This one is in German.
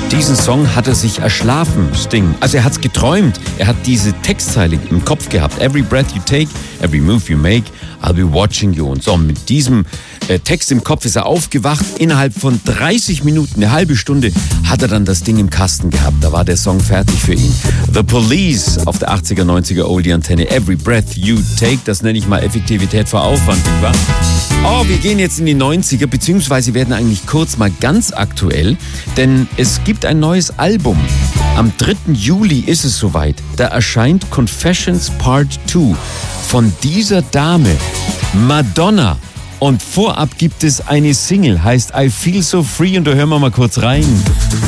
Diesen Song hat er sich erschlafen, Sting. Also er hat's geträumt. Er hat diese Textzeile im Kopf gehabt. Every breath you take, every move you make, I'll be watching you. Und so, mit diesem Text im Kopf ist er aufgewacht. Innerhalb von 30 Minuten, eine halbe Stunde, hat er dann das Ding im Kasten gehabt. Da war der Song fertig für ihn. The Police auf der 80er, 90er Oldie-Antenne. Every breath you take, das nenne ich mal Effektivität vor Aufwand, nicht wahr? Oh, wir gehen jetzt in die 90er, beziehungsweise werden eigentlich kurz mal ganz aktuell, denn es gibt ein neues Album. Am 3. Juli ist es soweit. Da erscheint Confessions Part 2 von dieser Dame, Madonna. Und vorab gibt es eine Single, heißt I Feel So Free, und da hören wir mal kurz rein.